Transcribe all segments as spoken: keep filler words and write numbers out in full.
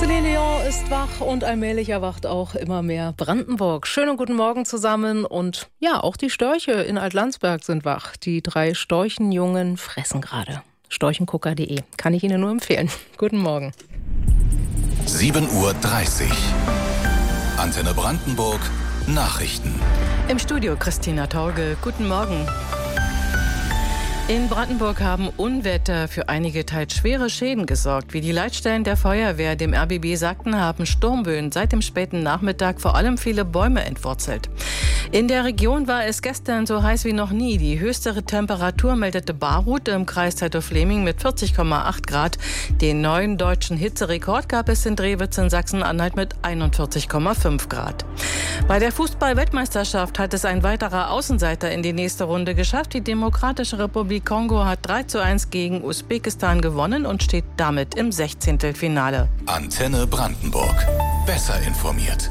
Céline ist wach und allmählich erwacht auch immer mehr Brandenburg. Schönen guten Morgen zusammen und ja, auch die Störche in Altlandsberg sind wach. Die drei Storchenjungen fressen gerade. Storchengucker punkt de kann ich Ihnen nur empfehlen. Guten Morgen. sieben Uhr dreißig. Antenne Brandenburg. Nachrichten. Im Studio Christina Torge. Guten Morgen. In Brandenburg haben Unwetter für einige teils schwere Schäden gesorgt. Wie die Leitstellen der Feuerwehr dem R B B sagten, haben Sturmböen seit dem späten Nachmittag vor allem viele Bäume entwurzelt. In der Region war es gestern so heiß wie noch nie. Die höchste Temperatur meldete Barut im Kreis Zeitow-Fleming mit vierzig Komma acht Grad. Den neuen deutschen Hitzerekord gab es in Drewitz in Sachsen-Anhalt mit einundvierzig Komma fünf Grad. Bei der Fußball-Weltmeisterschaft hat es ein weiterer Außenseiter in die nächste Runde geschafft. Die Demokratische Republik Kongo hat drei zu eins gegen Usbekistan gewonnen und steht damit im Sechzehntelfinale. Antenne Brandenburg. Besser informiert.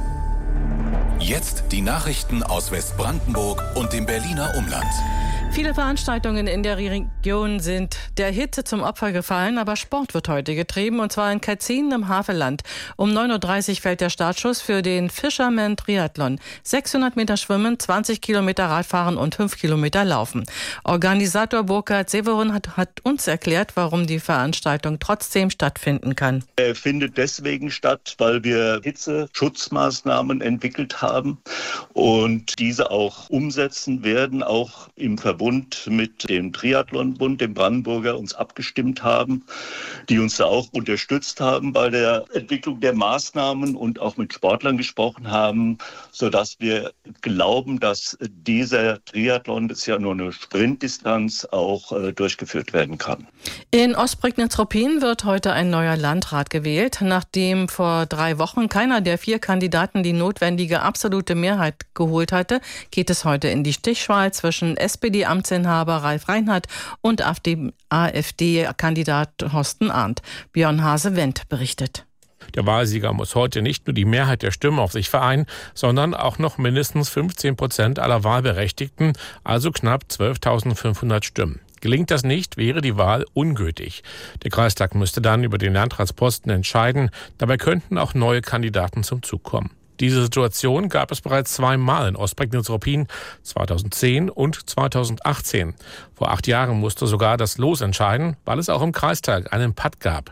Jetzt die Nachrichten aus Westbrandenburg und dem Berliner Umland. Viele Veranstaltungen in der Region sind der Hitze zum Opfer gefallen, aber Sport wird heute getrieben, und zwar in Katzin im Havelland. Um neun Uhr dreißig fällt der Startschuss für den Fisherman Triathlon. sechshundert Meter Schwimmen, zwanzig Kilometer Radfahren und fünf Kilometer Laufen. Organisator Burkhard Severin hat, hat uns erklärt, warum die Veranstaltung trotzdem stattfinden kann. Er findet deswegen statt, weil wir Hitzeschutzmaßnahmen entwickelt haben und diese auch umsetzen werden, auch im Verbund mit dem Triathlonbund, dem Brandenburger, uns abgestimmt haben, die uns da auch unterstützt haben bei der Entwicklung der Maßnahmen und auch mit Sportlern gesprochen haben, sodass wir glauben, dass dieser Triathlon, das ist ja nur eine Sprintdistanz, auch äh, durchgeführt werden kann. In Ostprignitz-Ruppin wird heute ein neuer Landrat gewählt. Nachdem vor drei Wochen keiner der vier Kandidaten die notwendige absolute Mehrheit geholt hatte, geht es heute in die Stichwahl zwischen S P D-Amtsinhaber Ralf Reinhardt und A f D-Kandidat Horsten Arndt. Björn Hase-Wendt berichtet. Der Wahlsieger muss heute nicht nur die Mehrheit der Stimmen auf sich vereinen, sondern auch noch mindestens fünfzehn Prozent aller Wahlberechtigten, also knapp zwölftausendfünfhundert Stimmen. Gelingt das nicht, wäre die Wahl ungültig. Der Kreistag müsste dann über den Landratsposten entscheiden. Dabei könnten auch neue Kandidaten zum Zug kommen. Diese Situation gab es bereits zweimal in Ostprignitz-Ruppin, zweitausendzehn und zweitausendachtzehn. Vor acht Jahren musste sogar das Los entscheiden, weil es auch im Kreistag einen Patt gab.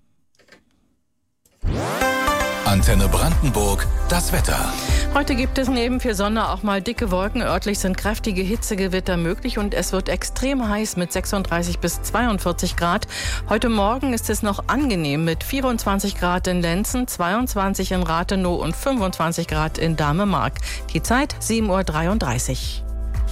Antenne Brandenburg, das Wetter. Heute gibt es neben viel Sonne auch mal dicke Wolken. Örtlich sind kräftige Hitzegewitter möglich und es wird extrem heiß mit sechsunddreißig bis zweiundvierzig Grad. Heute Morgen ist es noch angenehm mit vierundzwanzig Grad in Lenzen, zweiundzwanzig in Rathenow und fünfundzwanzig Grad in Damemark. Die Zeit sieben Uhr dreiunddreißig.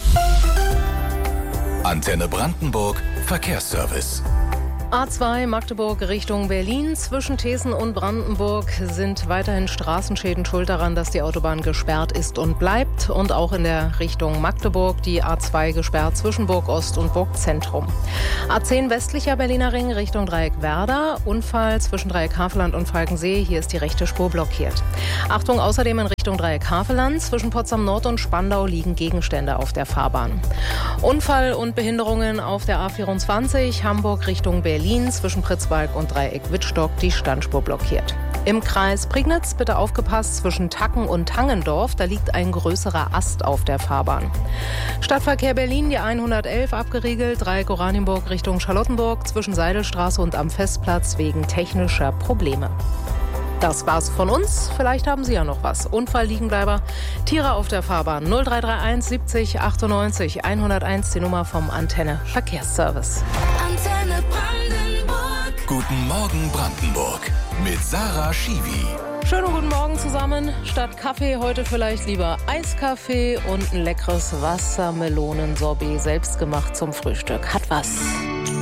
Antenne Brandenburg, Verkehrsservice. A zwei Magdeburg Richtung Berlin. Zwischen Thesen und Brandenburg sind weiterhin Straßenschäden schuld daran, dass die Autobahn gesperrt ist und bleibt. Und auch in der Richtung Magdeburg die A zwei gesperrt zwischen Burg Ost und Burg Zentrum. A zehn westlicher Berliner Ring Richtung Dreieck Werder. Unfall zwischen Dreieck Havelland und Falkensee. Hier ist die rechte Spur blockiert. Achtung, außerdem in Richtung Dreieck Havelland. Zwischen Potsdam Nord und Spandau liegen Gegenstände auf der Fahrbahn. Unfall und Behinderungen auf der A vierundzwanzig Hamburg Richtung Berlin. Berlin zwischen Pritzwalk und Dreieck Wittstock die Standspur blockiert. Im Kreis Prignitz bitte aufgepasst, zwischen Tacken und Tangendorf, da liegt ein größerer Ast auf der Fahrbahn. Stadtverkehr Berlin, die hundertelf abgeriegelt, Dreieck Oranienburg Richtung Charlottenburg zwischen Seidelstraße und am Festplatz wegen technischer Probleme. Das war's von uns. Vielleicht haben Sie ja noch was. Unfall, Liegenbleiber, Tiere auf der Fahrbahn. null drei drei eins siebzig achtundneunzig hunderteins, die Nummer vom Antenne Verkehrsservice. Antenne Brandenburg. Guten Morgen Brandenburg mit Sarah Schiwi. Schönen guten Morgen zusammen. Statt Kaffee heute vielleicht lieber Eiskaffee und ein leckeres Wassermelonensorbet, selbstgemacht zum Frühstück. Hat was.